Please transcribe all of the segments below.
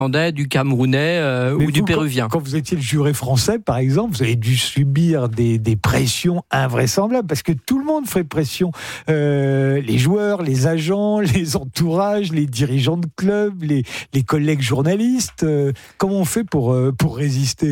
du Camerounais ou du Péruvien. Quand vous étiez le juré français, par exemple, vous avez dû subir des pressions invraisemblables, parce que tout le monde fait pression. Les joueurs, les agents, les entourages, les dirigeants de clubs, les collègues journalistes. Comment on fait pour résister ?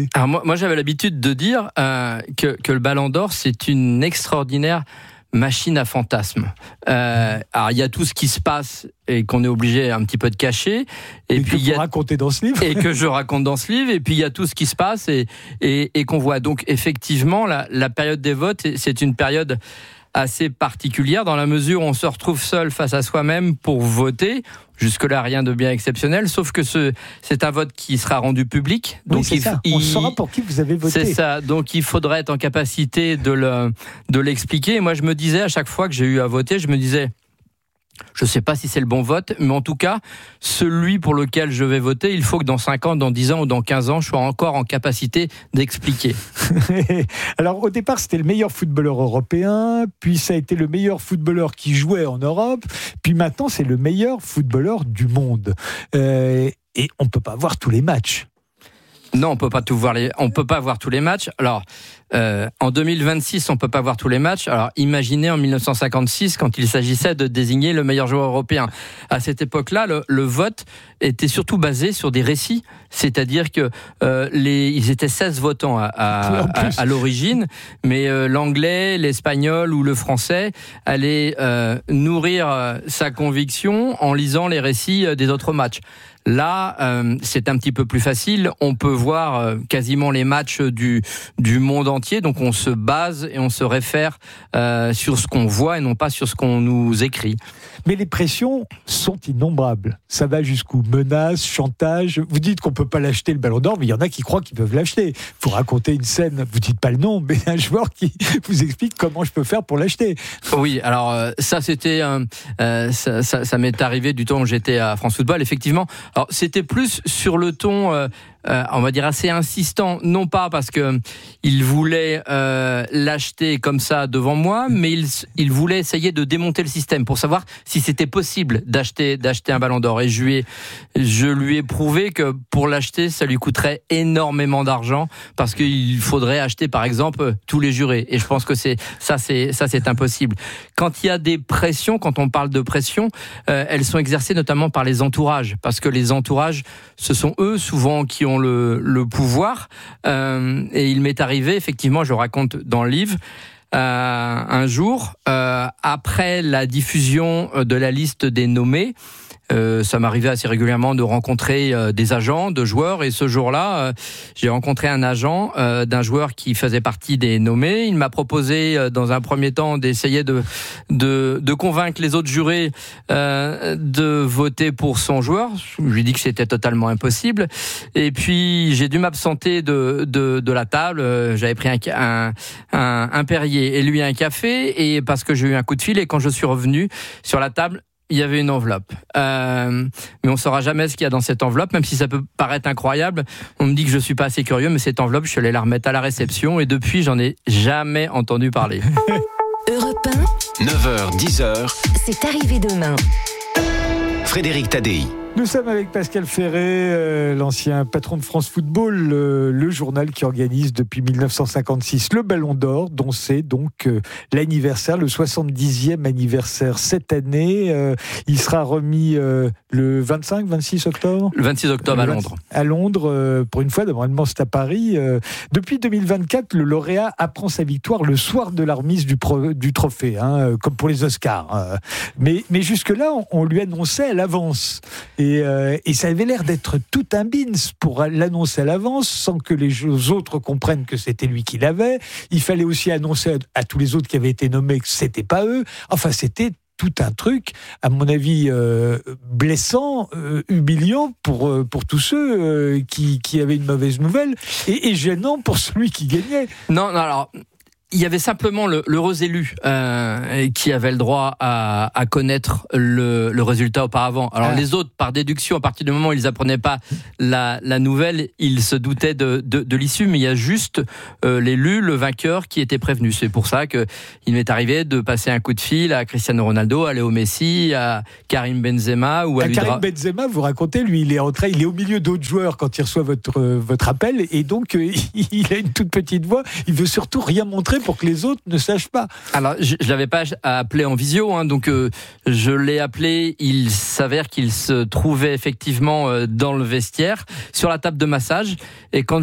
Alors moi j'avais l'habitude de dire que le Ballon d'Or, c'est une extraordinaire machine à fantasmes. Alors il y a tout ce qui se passe et qu'on est obligé un petit peu de cacher, et puis il y a raconter dans ce livre, et que je raconte dans ce livre, et puis il y a tout ce qui se passe et qu'on voit. Donc effectivement, la période des votes, c'est une période assez particulière dans la mesure où on se retrouve seul face à soi-même pour voter. Jusque-là, rien de bien exceptionnel, sauf que c'est un vote qui sera rendu public. Donc oui, on saura pour qui vous avez voté. C'est ça. Donc il faudrait être en capacité de l'expliquer. Et moi, je me disais, à chaque fois que j'ai eu à voter, je me disais, je ne sais pas si c'est le bon vote, mais en tout cas, celui pour lequel je vais voter, il faut que dans 5 ans, dans 10 ans ou dans 15 ans, je sois encore en capacité d'expliquer. Alors, au départ, c'était le meilleur footballeur européen, puis ça a été le meilleur footballeur qui jouait en Europe, puis maintenant, c'est le meilleur footballeur du monde. Et on ne peut pas voir tous les matchs. Non, on peut pas voir tous les matchs. Alors, en 2026, on peut pas voir tous les matchs. Alors, imaginez en 1956, quand il s'agissait de désigner le meilleur joueur européen. À cette époque-là, le vote était surtout basé sur des récits, c'est-à-dire que ils étaient 16 votants à l'origine, mais l'anglais, l'espagnol ou le français allaient nourrir sa conviction en lisant les récits des autres matchs. Là, c'est un petit peu plus facile. On peut voir quasiment les matchs du monde entier. Donc, on se base et on se réfère sur ce qu'on voit et non pas sur ce qu'on nous écrit. Mais les pressions sont innombrables. Ça va jusqu'où ? Menaces, chantage. Vous dites qu'on ne peut pas l'acheter, le Ballon d'Or, mais il y en a qui croient qu'ils peuvent l'acheter. Il faut raconter une scène, vous ne dites pas le nom, mais un joueur qui vous explique comment je peux faire pour l'acheter. Oui, alors ça, c'était ça m'est arrivé du temps où j'étais à France Football, effectivement. Alors, c'était plus sur le ton, on va dire assez insistant, non pas parce que il voulait l'acheter comme ça devant moi, mais il voulait essayer de démonter le système pour savoir si c'était possible d'acheter un Ballon d'Or. Et je lui ai prouvé que pour l'acheter, ça lui coûterait énormément d'argent parce qu'il faudrait acheter, par exemple, tous les jurés. Et je pense que c'est impossible. Quand il y a des pressions, quand on parle de pression, elles sont exercées notamment par les entourages, parce que les entourages, ce sont eux souvent qui ont le pouvoir. Et il m'est arrivé, effectivement, je raconte dans le livre, un jour, après la diffusion de la liste des nommés, ça m'arrivait assez régulièrement de rencontrer des agents, de joueurs, et ce jour-là, j'ai rencontré un agent d'un joueur qui faisait partie des nommés. Il m'a proposé, dans un premier temps, d'essayer de convaincre les autres jurés de voter pour son joueur. Je lui ai dit que c'était totalement impossible. Et puis, j'ai dû m'absenter de la table. J'avais pris un Perrier et lui un café, et parce que j'ai eu un coup de fil, et quand je suis revenu sur la table, il y avait une enveloppe. Mais on ne saura jamais ce qu'il y a dans cette enveloppe, même si ça peut paraître incroyable. On me dit que je ne suis pas assez curieux, mais cette enveloppe, je suis allé la remettre à la réception, et depuis, j'en ai jamais entendu parler. Europe 1, 9h, 10h. C'est arrivé demain. Frédéric Tadei. Nous sommes avec Pascal Ferré, l'ancien patron de France Football, le journal qui organise depuis 1956 le Ballon d'Or, dont c'est donc l'anniversaire, le 70e anniversaire cette année. Il sera remis le 26 octobre Le 26 octobre à Londres. À Londres, pour une fois, normalement c'est à Paris. Depuis 2024, le lauréat apprend sa victoire le soir de la remise du trophée, comme pour les Oscars. Mais jusque-là, on lui annonçait à l'avance. Et ça avait l'air d'être tout un bins pour l'annoncer à l'avance, sans que les autres comprennent que c'était lui qui l'avait. Il fallait aussi annoncer à tous les autres qui avaient été nommés que c'était pas eux. Enfin, c'était tout un truc, à mon avis, blessant, humiliant pour tous ceux qui avaient une mauvaise nouvelle, et gênant pour celui qui gagnait. Non, alors... il y avait simplement l'heureux élu qui avait le droit à connaître le résultat auparavant. Alors les autres, par déduction, à partir du moment où ils apprenaient pas la nouvelle, ils se doutaient de l'issue, mais il y a juste l'élu, le vainqueur, qui était prévenu. C'est pour ça que il m'est arrivé de passer un coup de fil à Cristiano Ronaldo, à Léo Messi, à Karim Benzema ou à Karim Benzema, vous racontez, lui, il est au milieu d'autres joueurs quand il reçoit votre appel, et donc il a une toute petite voix. Il veut surtout rien montrer pour que les autres ne sachent pas. Alors, je l'avais pas appelé en visio, donc je l'ai appelé. Il s'avère qu'il se trouvait effectivement dans le vestiaire, sur la table de massage. Et quand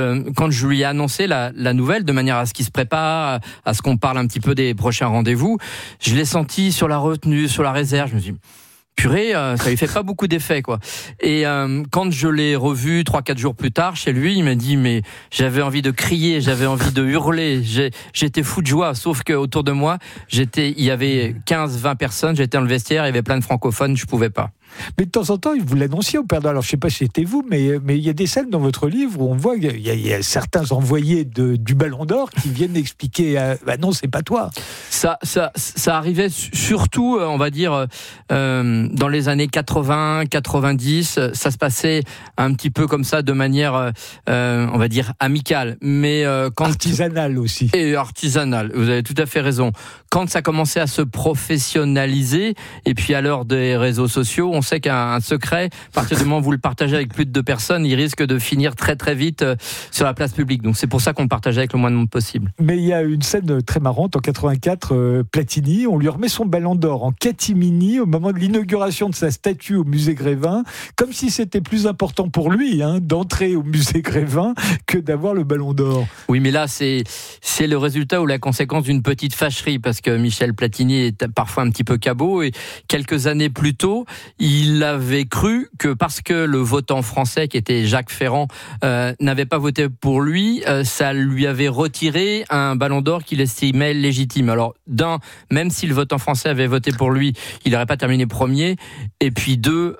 je lui ai annoncé la nouvelle, de manière à ce qu'il se prépare, à ce qu'on parle un petit peu des prochains rendez-vous, je l'ai senti sur la retenue, sur la réserve. Je me suis dit, purée, ça lui fait pas beaucoup d'effet, quoi. Et quand je l'ai revu 3-4 jours plus tard chez lui, il m'a dit, mais j'avais envie de crier, j'avais envie de hurler, j'étais fou de joie, sauf que autour de moi, il y avait 15-20 personnes, j'étais dans le vestiaire, il y avait plein de francophones, je pouvais pas. Mais de temps en temps, vous l'annonciez au Père Noël. Alors, je ne sais pas si c'était vous, mais il y a des scènes dans votre livre où on voit qu'il y a certains envoyés du Ballon d'Or qui viennent expliquer non, c'est pas toi. Ça arrivait surtout, on va dire, dans les années 80, 90. Ça se passait un petit peu comme ça, de manière, on va dire, amicale. Mais artisanale aussi. Et artisanale, vous avez tout à fait raison. Quand ça commençait à se professionnaliser, et puis à l'heure des réseaux sociaux, on sait qu'un secret, à partir du moment où vous le partagez avec plus de 2 personnes, il risque de finir très très vite sur la place publique. Donc c'est pour ça qu'on le partage avec le moins de monde possible. Mais il y a une scène très marrante en 84, Platini, on lui remet son Ballon d'Or en catimini au moment de l'inauguration de sa statue au musée Grévin, comme si c'était plus important pour lui d'entrer au musée Grévin que d'avoir le Ballon d'Or. Oui, mais là c'est le résultat ou la conséquence d'une petite fâcherie, parce que Michel Platini est parfois un petit peu cabot, et quelques années plus tôt, il avait cru que parce que le votant français, qui était Jacques Ferrand, n'avait pas voté pour lui, ça lui avait retiré un Ballon d'Or qu'il estimait légitime. Alors, même si le votant français avait voté pour lui, il n'aurait pas terminé premier. Et puis 2,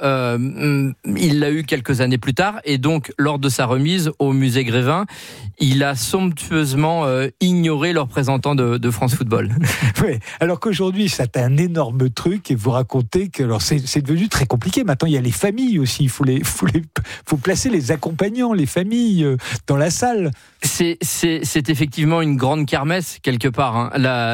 il l'a eu quelques années plus tard. Et donc, lors de sa remise au musée Grévin, il a somptueusement ignoré le représentant de France Football. Oui, alors qu'aujourd'hui, c'est un énorme truc, et vous racontez que c'est devenu très compliqué. Maintenant, il y a les familles aussi. Il faut placer les accompagnants, les familles dans la salle. C'est effectivement une grande kermesse quelque part,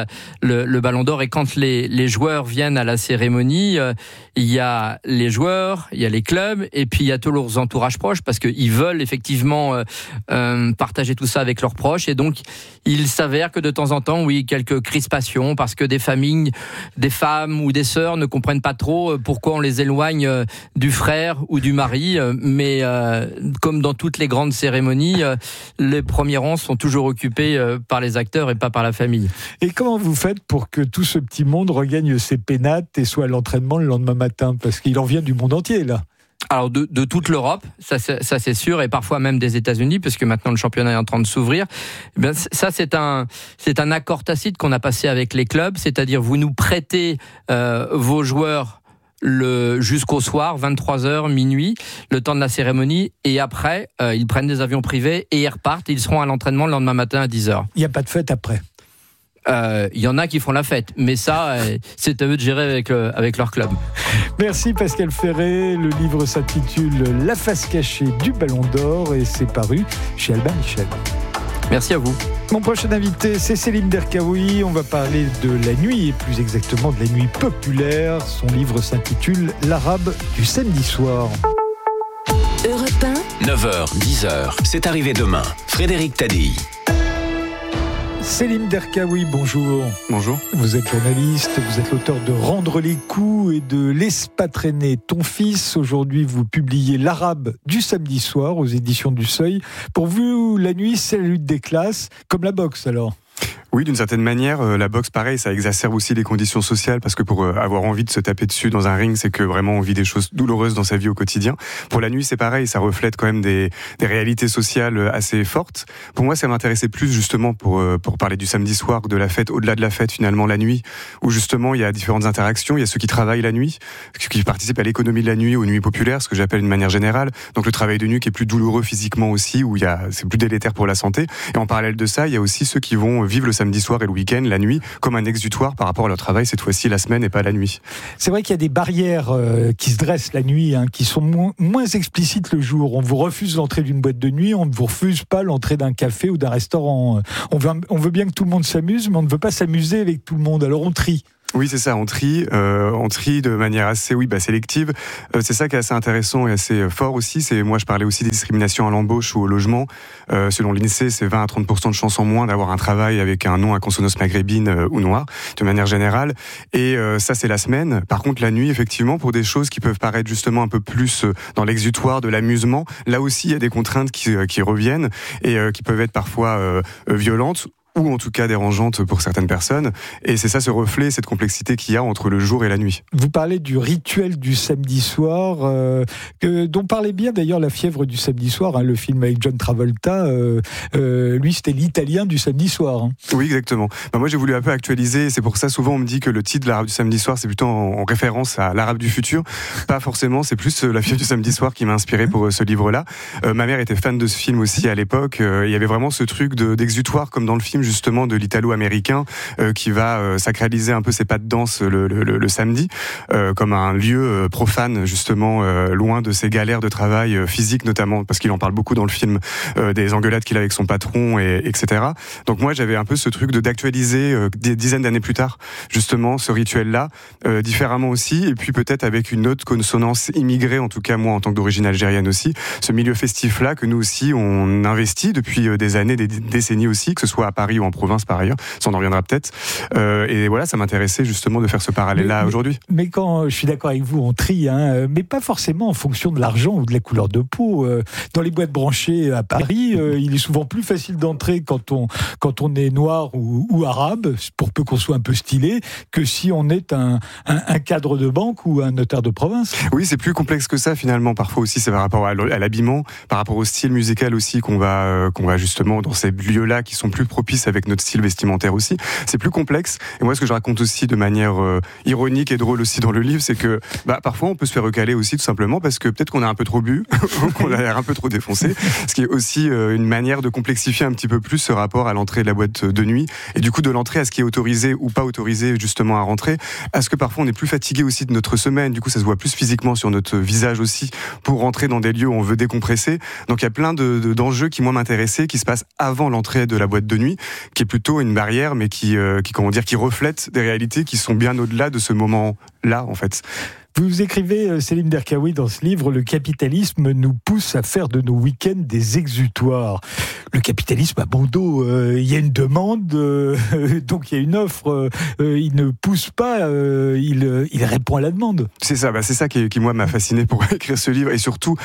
le Ballon d'Or. Et quand les joueurs viennent à la cérémonie, il y a les joueurs, il y a les clubs, et puis il y a tous leurs entourages proches, parce qu'ils veulent effectivement partager tout ça avec leurs proches. Et donc, il s'avère que de temps en temps, oui, quelques crispations, parce que des familles, des femmes ou des sœurs ne comprennent pas trop pourquoi on les éloigne du frère ou du mari. Mais comme dans toutes les grandes cérémonies, les premiers rangs sont toujours occupés par les acteurs et pas par la famille. Et comment vous faites pour que tout ce petit monde regagne ses pénates et soit à l'entraînement le lendemain matin? Parce qu'il en vient du monde entier, là. Alors de toute l'Europe, ça c'est sûr, et parfois même des États-Unis, puisque maintenant le championnat est en train de s'ouvrir. Ça c'est un accord tacite qu'on a passé avec les clubs, c'est-à-dire vous nous prêtez vos joueurs jusqu'au soir, 23h, minuit, le temps de la cérémonie, et après ils prennent des avions privés et ils repartent, ils seront à l'entraînement le lendemain matin à 10h. Il n'y a pas de fête après? Il y en a qui font la fête, mais ça, c'est à eux de gérer avec leur club. Merci Pascal Ferré. Le livre s'intitule La face cachée du Ballon d'Or et c'est paru chez Albin Michel. Merci à vous. Mon prochain invité, c'est Selim Derkaoui. On va parler de la nuit, et plus exactement de la nuit populaire. Son livre s'intitule L'Arabe du samedi soir. Europe 1. 9h, 10h, c'est arrivé demain. Frédéric Tadei. Selim Derkaoui, bonjour. Bonjour. Vous êtes journaliste, vous êtes l'auteur de Rendre les coups et de Laisse pas traîner ton fils. Aujourd'hui, vous publiez L'Arabe du samedi soir aux éditions du Seuil. Pour vous, la nuit, c'est la lutte des classes, comme la boxe alors? Oui, d'une certaine manière, la boxe, pareil, ça exacerbe aussi les conditions sociales, parce que pour avoir envie de se taper dessus dans un ring, c'est que vraiment on vit des choses douloureuses dans sa vie au quotidien. Pour la nuit, c'est pareil, ça reflète quand même des réalités sociales assez fortes. Pour moi, ça m'intéressait plus justement pour parler du samedi soir, de la fête, au-delà de la fête finalement, la nuit, où justement il y a différentes interactions. Il y a ceux qui travaillent la nuit, ceux qui participent à l'économie de la nuit, aux nuits populaires, ce que j'appelle d'une manière générale. Donc le travail de nuit qui est plus douloureux physiquement aussi, où c'est plus délétère pour la santé. Et en parallèle de ça, il y a aussi ceux qui vont vivre le samedi soir et le week-end, la nuit, comme un exutoire par rapport à leur travail, cette fois-ci la semaine et pas la nuit. C'est vrai qu'il y a des barrières qui se dressent la nuit, qui sont moins explicites le jour. On vous refuse l'entrée d'une boîte de nuit, on ne vous refuse pas l'entrée d'un café ou d'un restaurant. On veut bien que tout le monde s'amuse, mais on ne veut pas s'amuser avec tout le monde, alors on trie. Oui, c'est ça, on trie de manière assez sélective. C'est ça qui est assez intéressant et assez fort aussi. Moi, je parlais aussi des discriminations à l'embauche ou au logement. Selon l'INSEE, c'est 20 à 30% de chances en moins d'avoir un travail avec un nom à consonance maghrébine ou noire, de manière générale. Et ça, c'est la semaine. Par contre, la nuit, effectivement, pour des choses qui peuvent paraître justement un peu plus dans l'exutoire de l'amusement, là aussi, il y a des contraintes qui reviennent et qui peuvent être parfois violentes, ou en tout cas dérangeante pour certaines personnes. Et c'est ça ce reflet, cette complexité qu'il y a entre le jour et la nuit. Vous parlez du rituel du samedi soir, dont parlait bien d'ailleurs La fièvre du samedi soir, le film avec John Travolta. Lui, c'était l'italien du samedi soir. Oui, exactement. Moi, j'ai voulu un peu actualiser. C'est pour ça, souvent, on me dit que le titre de l'Arabe du samedi soir, c'est plutôt en référence à l'Arabe du futur. Pas forcément, c'est plus La fièvre du samedi soir qui m'a inspiré pour ce livre-là. Ma mère était fan de ce film aussi à l'époque. Il y avait vraiment ce truc d'exutoire, comme dans le film, justement, de l'italo-américain qui va sacraliser un peu ses pas de danse le samedi comme un lieu profane, justement, loin de ses galères de travail physique, notamment parce qu'il en parle beaucoup dans le film, des engueulades qu'il a avec son patron, etc. Donc moi, j'avais un peu ce truc d'actualiser des dizaines d'années plus tard, justement, ce rituel-là, différemment aussi, et puis peut-être avec une autre consonance immigrée, en tout cas moi, en tant que d'origine algérienne aussi, ce milieu festif-là que nous aussi, on investit depuis des années, des décennies aussi, que ce soit à Paris ou en province par ailleurs, ça on en reviendra peut-être. Et voilà, ça m'intéressait justement de faire ce parallèle-là aujourd'hui. Mais quand je suis d'accord avec vous, on trie, mais pas forcément en fonction de l'argent ou de la couleur de peau. Dans les boîtes branchées à Paris, il est souvent plus facile d'entrer quand on est noir ou arabe, pour peu qu'on soit un peu stylé, que si on est un cadre de banque ou un notaire de province. Oui, c'est plus complexe que ça finalement. Parfois aussi, c'est par rapport à l'habillement, par rapport au style musical aussi qu'on va justement dans ces lieux-là qui sont plus propices avec notre style vestimentaire aussi. C'est plus complexe. Et moi, ce que je raconte aussi de manière ironique et drôle aussi dans le livre, c'est que parfois on peut se faire recaler aussi tout simplement parce que peut-être qu'on a un peu trop bu, qu'on a l'air un peu trop défoncé, ce qui est aussi une manière de complexifier un petit peu plus ce rapport à l'entrée de la boîte de nuit et du coup de l'entrée à ce qui est autorisé ou pas autorisé justement à rentrer, à ce que parfois on est plus fatigué aussi de notre semaine, du coup ça se voit plus physiquement sur notre visage aussi pour rentrer dans des lieux où on veut décompresser. Donc il y a plein d'enjeux qui moi m'intéressaient, qui se passent avant l'entrée de la boîte de nuit, qui est plutôt une barrière, mais qui reflète des réalités qui sont bien au-delà de ce moment-là, en fait. Vous écrivez, Selim Derkaoui, dans ce livre, le capitalisme nous pousse à faire de nos week-ends des exutoires. Le capitalisme a bon dos. Il y a une demande, donc il y a une offre. Il ne pousse pas, il répond à la demande. C'est ça, c'est ça qui moi m'a fasciné pour écrire ce livre, et surtout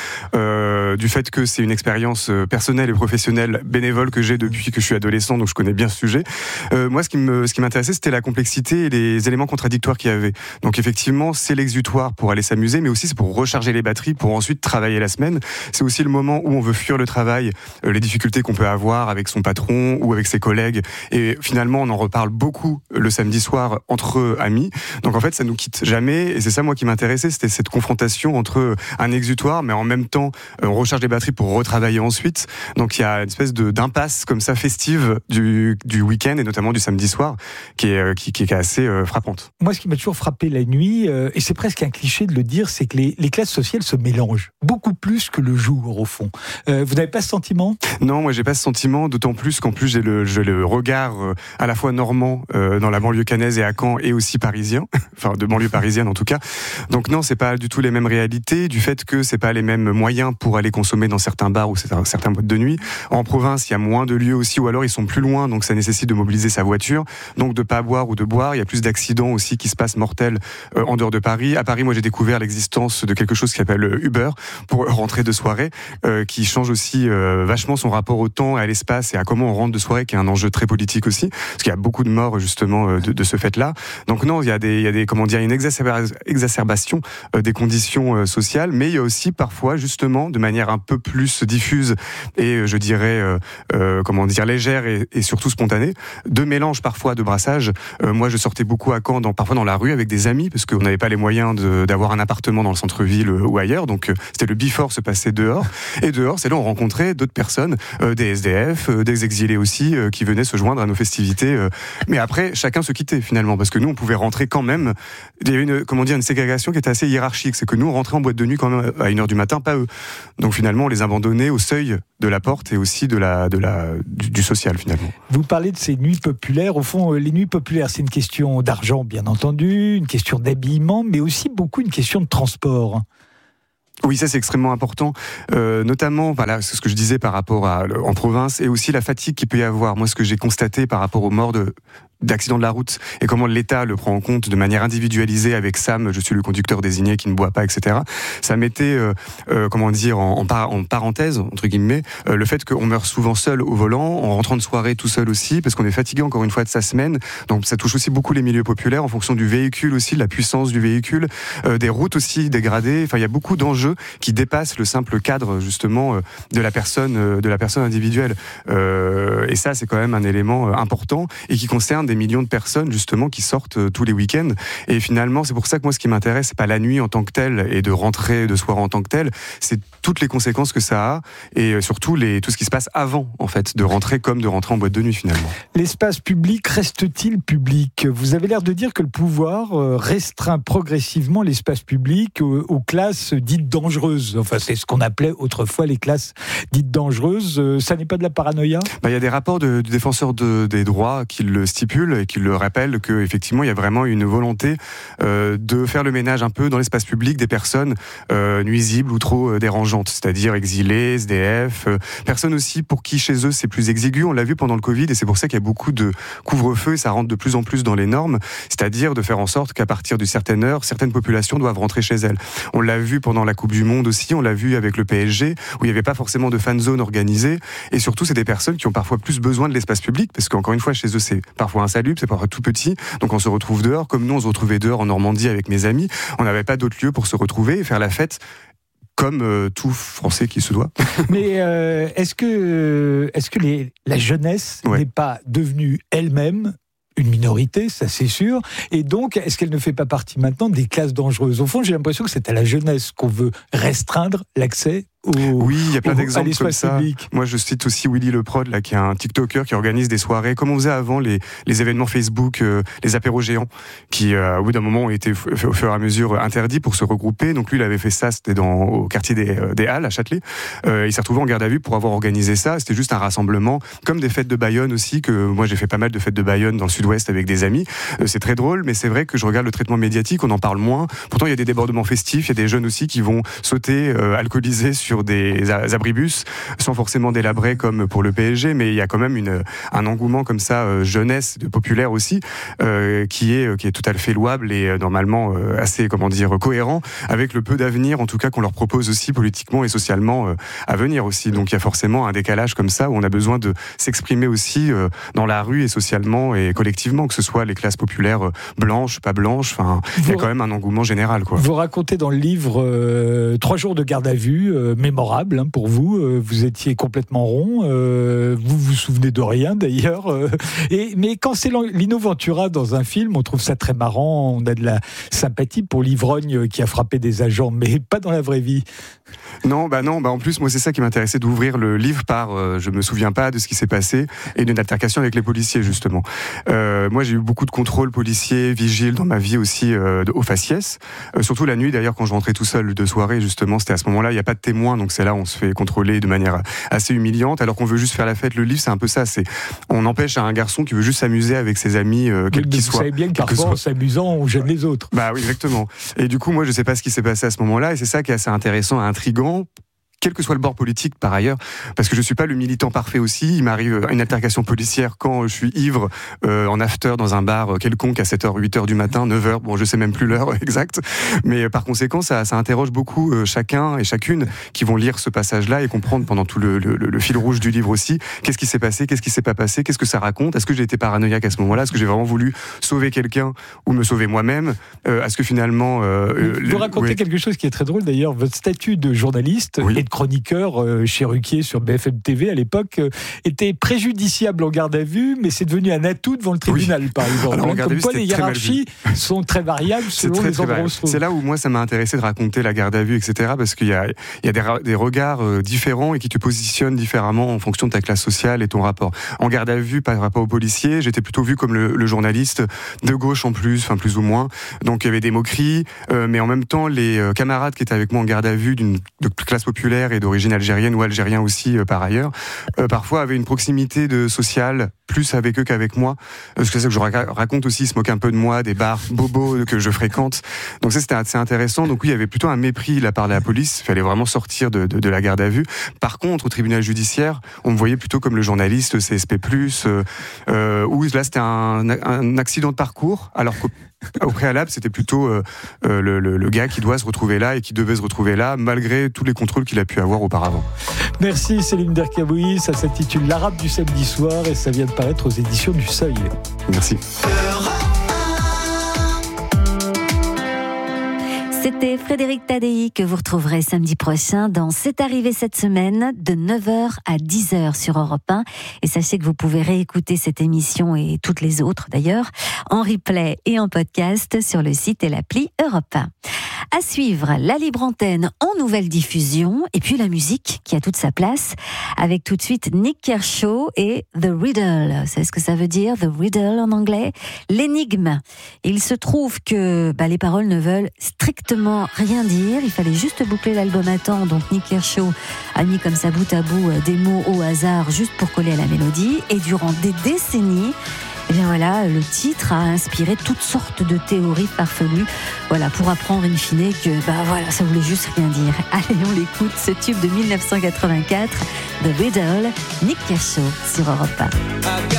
du fait que c'est une expérience personnelle et professionnelle bénévole que j'ai depuis que je suis adolescent, donc je connais bien ce sujet. Moi, ce qui m'intéressait, c'était la complexité et les éléments contradictoires qu'il y avait. Donc effectivement, c'est l'exutoire pour aller s'amuser, mais aussi c'est pour recharger les batteries, pour ensuite travailler la semaine. C'est aussi le moment où on veut fuir le travail, les difficultés qu'on peut avoir avec son patron ou avec ses collègues. Et finalement, on en reparle beaucoup le samedi soir entre amis. Donc en fait, ça nous quitte jamais. Et c'est ça, moi, qui m'intéressait, c'était cette confrontation entre un exutoire, mais en même temps, on recharge les batteries pour retravailler ensuite. Donc il y a une espèce d'impasse comme ça festive du week-end et notamment du samedi soir qui est assez frappante. Moi, ce qui m'a toujours frappé la nuit, et c'est presque un cliché de le dire, c'est que les classes sociales se mélangent beaucoup plus que le jour, au fond. Vous n'avez pas ce sentiment ? Non, moi j'ai pas ce sentiment, d'autant plus qu'en plus j'ai le regard à la fois normand dans la banlieue caennaise et à Caen, et aussi parisien, enfin de banlieue parisienne en tout cas. Donc non, c'est pas du tout les mêmes réalités, du fait que c'est pas les mêmes moyens pour aller consommer dans certains bars ou certains boîtes de nuit. En province, il y a moins de lieux aussi, ou alors ils sont plus loin, donc ça nécessite de mobiliser sa voiture, donc de pas boire ou de boire. Il y a plus d'accidents aussi qui se passent mortels en dehors de Paris. À Paris, moi j'ai découvert l'existence de quelque chose qui s'appelle Uber pour rentrer de soirée, qui change aussi vachement son rapport au temps et à l'espace et à comment on rentre de soirée, qui est un enjeu très politique aussi, parce qu'il y a beaucoup de morts justement de ce fait-là. Donc non, il y a une exacerbation des conditions sociales, mais il y a aussi parfois justement de manière un peu plus diffuse et je dirais légère et surtout spontanée, de mélange parfois de brassage. Moi je sortais beaucoup à Caen, parfois dans la rue avec des amis, parce qu'on n'avait pas les moyens d'avoir un appartement dans le centre-ville ou ailleurs. Donc c'était le before se passait dehors. Et dehors, c'est là où on rencontrait d'autres personnes, des SDF, des exilés aussi, qui venaient se joindre à nos festivités. Mais après, chacun se quittait finalement, parce que nous, on pouvait rentrer quand même. Il y avait une ségrégation qui était assez hiérarchique. C'est que nous, on rentrait en boîte de nuit quand même à 1h du matin, pas eux. Donc finalement, on les abandonnait au seuil de la porte et aussi du social finalement. Vous parlez de ces nuits populaires. Au fond, les nuits populaires, c'est une question d'argent, bien entendu, une question d'habillement, mais aussi beaucoup une question de transport. Oui, ça c'est extrêmement important, notamment, voilà, c'est ce que je disais par rapport en province, et aussi la fatigue qu'il peut y avoir. Moi, ce que j'ai constaté par rapport aux morts d'accidents de la route et comment l'État le prend en compte de manière individualisée avec Sam, je suis le conducteur désigné qui ne boit pas, etc. Ça mettait, en parenthèse, entre guillemets, le fait qu'on meurt souvent seul au volant, en rentrant de soirée tout seul aussi, parce qu'on est fatigué encore une fois de sa semaine. Donc ça touche aussi beaucoup les milieux populaires en fonction du véhicule aussi, de la puissance du véhicule, des routes aussi dégradées. Enfin, il y a beaucoup d'enjeux qui dépassent le simple cadre justement de la personne individuelle. Et ça, c'est quand même un élément important et qui concerne des millions de personnes justement qui sortent tous les week-ends. Et finalement, c'est pour ça que moi, ce qui m'intéresse, c'est pas la nuit en tant que telle et de rentrer de soir en tant que telle, c'est toutes les conséquences que ça a et surtout tout ce qui se passe avant, en fait, de rentrer comme de rentrer en boîte de nuit finalement. L'espace public reste-t-il public ? Vous avez l'air de dire que le pouvoir restreint progressivement l'espace public aux classes dites dangereuses. Enfin, c'est ce qu'on appelait autrefois les classes dites dangereuses. Ça n'est pas de la paranoïa ? Il y a des rapports du défenseur des droits qui le stipulent et qui le rappellent qu'effectivement, il y a vraiment une volonté de faire le ménage un peu dans l'espace public des personnes nuisibles ou trop dérangeantes, c'est-à-dire exilés, SDF, personnes aussi pour qui chez eux c'est plus exigu. On l'a vu pendant le Covid et c'est pour ça qu'il y a beaucoup de couvre-feu et ça rentre de plus en plus dans les normes, c'est-à-dire de faire en sorte qu'à partir d'une certaine heure, certaines populations doivent rentrer chez elles. On l'a vu pendant la Coupe du Monde aussi, on l'a vu avec le PSG, où il n'y avait pas forcément de fan zone organisée, et surtout c'est des personnes qui ont parfois plus besoin de l'espace public, parce qu'encore une fois chez eux c'est parfois insalubre, c'est parfois tout petit, donc on se retrouve dehors, comme nous on se retrouvait dehors en Normandie avec mes amis, on n'avait pas d'autre lieu pour se retrouver et faire la fête comme tout Français qui se doit. Mais est-ce que la jeunesse n'est pas devenue elle-même une minorité, ça c'est sûr, et donc est-ce qu'elle ne fait pas partie maintenant des classes dangereuses ? Au fond, j'ai l'impression que c'est à la jeunesse qu'on veut restreindre l'accès oui, il y a plein d'exemples comme ça. Public. Moi, je cite aussi Willy Le Prod, là, qui est un TikToker qui organise des soirées, comme on faisait avant les événements Facebook, les apéros géants, qui, au bout d'un moment, ont été au fur et à mesure interdits pour se regrouper. Donc lui, il avait fait ça, c'était au quartier des Halles, à Châtelet. Il s'est retrouvé en garde à vue pour avoir organisé ça. C'était juste un rassemblement, comme des fêtes de Bayonne aussi, que moi, j'ai fait pas mal de fêtes de Bayonne dans le sud-ouest avec des amis. C'est très drôle, mais c'est vrai que je regarde le traitement médiatique, on en parle moins. Pourtant, il y a des débordements festifs, il y a des jeunes aussi qui vont sauter, alcoolisés sur des abribus, sans forcément délabrer comme pour le PSG, mais il y a quand même un engouement comme ça, jeunesse, populaire aussi, qui est tout à fait louable et normalement assez, cohérent avec le peu d'avenir, en tout cas, qu'on leur propose aussi politiquement et socialement à venir aussi. Donc il y a forcément un décalage comme ça où on a besoin de s'exprimer aussi dans la rue et socialement et collectivement, que ce soit les classes populaires blanches, pas blanches, enfin, il y a quand même un engouement général, quoi. Vous racontez dans le livre 3 jours de garde à vue, mémorables pour vous. Vous étiez complètement rond. Vous vous souvenez de rien d'ailleurs. Mais quand c'est Lino Ventura dans un film, on trouve ça très marrant. On a de la sympathie pour l'ivrogne qui a frappé des agents, mais pas dans la vraie vie. Non. En plus, moi, c'est ça qui m'intéressait d'ouvrir le livre par je me souviens pas de ce qui s'est passé et d'une altercation avec les policiers, justement. Moi, j'ai eu beaucoup de contrôles policiers, vigiles dans ma vie aussi au faciès. Surtout la nuit, d'ailleurs, quand je rentrais tout seul de soirée, justement, c'était à ce moment-là, il n'y a pas de témoins, donc c'est là où on se fait contrôler de manière assez humiliante, alors qu'on veut juste faire la fête. Le livre, c'est un peu ça. On empêche un garçon qui veut juste s'amuser avec ses amis, quel qu'il soit. Vous savez bien que parfois, en s'amusant, on gêne les autres. Bah oui, exactement. Et du coup, moi, je sais pas ce qui s'est passé à ce moment-là, et c'est ça qui est assez intéressant, intriguant. Quel que soit le bord politique par ailleurs, parce que je suis pas le militant parfait aussi. Il m'arrive une altercation policière quand je suis ivre en after dans un bar quelconque à 7h, 8h du matin, 9h, bon je sais même plus l'heure exacte, mais par conséquent ça interroge beaucoup chacun et chacune qui vont lire ce passage-là et comprendre pendant tout le fil rouge du livre aussi, qu'est-ce qui s'est passé, qu'est-ce qui s'est pas passé, qu'est-ce que ça raconte, est-ce que j'ai été paranoïaque à ce moment-là, est-ce que j'ai vraiment voulu sauver quelqu'un ou me sauver moi-même, est-ce que finalement... vous racontez quelque chose qui est très drôle d'ailleurs, votre statut de journaliste est être chroniqueur chez Ruquier sur BFM TV à l'époque, était préjudiciable en garde à vue, mais c'est devenu un atout devant le tribunal, par exemple. Alors, comme quoi les hiérarchies sont très variables selon les endroits où on se trouve. C'est là où moi ça m'a intéressé de raconter la garde à vue, etc. Parce qu'il y a des regards différents et qui te positionnent différemment en fonction de ta classe sociale et ton rapport. En garde à vue par rapport aux policiers, j'étais plutôt vu comme le journaliste de gauche en plus, enfin plus ou moins. Donc il y avait des moqueries, mais en même temps les camarades qui étaient avec moi en garde à vue de classe populaire et d'origine algérienne ou algérien aussi par ailleurs, parfois avaient une proximité sociale plus avec eux qu'avec moi. Parce que c'est ça que je raconte aussi, ils se moquent un peu de moi, des bars bobos que je fréquente. Donc ça c'était assez intéressant. Donc oui, il y avait plutôt un mépris de la part de la police. Il fallait vraiment sortir de la garde à vue. Par contre, au tribunal judiciaire, on me voyait plutôt comme le journaliste CSP+, où là c'était un accident de parcours, alors qu'au préalable, c'était plutôt le gars qui doit se retrouver là et qui devait se retrouver là, malgré tous les contrôles qu'il a pu avoir auparavant. Merci Selim Derkaoui, ça s'intitule L'Arabe du samedi soir et ça vient de paraître aux éditions du Seuil. Merci. C'était Frédéric Tadei que vous retrouverez samedi prochain dans C'est arrivé cette semaine de 9h à 10h sur Europe 1. Et sachez que vous pouvez réécouter cette émission et toutes les autres d'ailleurs en replay et en podcast sur le site et l'appli Europe 1. À suivre, la libre antenne en nouvelle diffusion et puis la musique qui a toute sa place avec tout de suite Nick Kershaw et The Riddle. Vous savez ce que ça veut dire, The Riddle en anglais? L'énigme. Il se trouve que les paroles ne veulent strictement rien dire. Il fallait juste boucler l'album à temps. Donc Nick Kershaw a mis comme ça bout à bout des mots au hasard juste pour coller à la mélodie. Et durant des décennies, et bien voilà, le titre a inspiré toutes sortes de théories farfelues. Voilà, pour apprendre in fine que ça voulait juste rien dire. Allez, on l'écoute, ce tube de 1984, The Riddle, Nick Kershaw sur Europe 1.